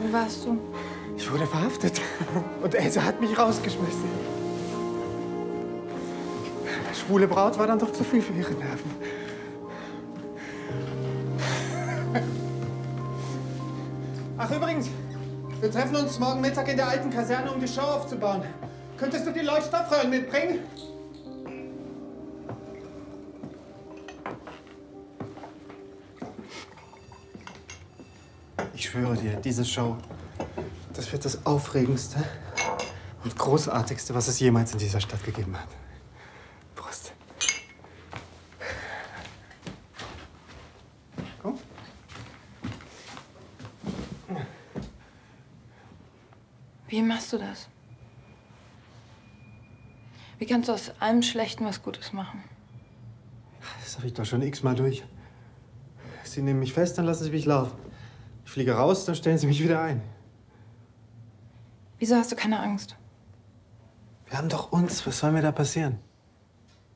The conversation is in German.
Wo warst du? Ich wurde verhaftet und Else hat mich rausgeschmissen. Schwule Braut war dann doch zu viel für ihre Nerven. Ach, übrigens, wir treffen uns morgen Mittag in der alten Kaserne, um die Show aufzubauen. Könntest du die Leuchtstoffröhren mitbringen? Ich schwöre dir, diese Show, das wird das Aufregendste und Großartigste, was es jemals in dieser Stadt gegeben hat. Prost. Komm. Wie machst du das? Wie kannst du aus allem Schlechten was Gutes machen? Das habe ich doch schon x-mal durch. Sie nehmen mich fest, dann lassen Sie mich laufen. Ich fliege raus, dann stellen Sie mich wieder ein. Wieso hast du keine Angst? Wir haben doch uns. Was soll mir da passieren?